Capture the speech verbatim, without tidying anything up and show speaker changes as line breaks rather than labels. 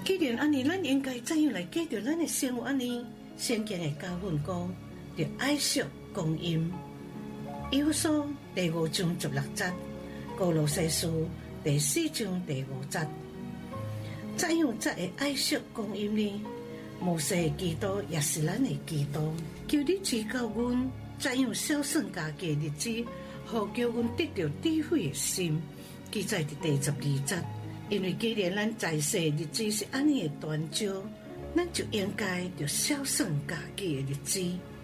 既然安尼，咱应该怎样来记住咱的生活呢？圣经的教训讲，着爱惜光阴。以弗所第五章十六节，歌罗西书第四章第五节，怎样才会爱惜光阴呢？摩西的基督也是咱的基督，求你指教阮怎样孝顺家己的日子，好叫阮得到智慧的心。记载伫第十二节，因为既然咱在世日子是安尼的短少，咱就应该着孝顺家己的日子。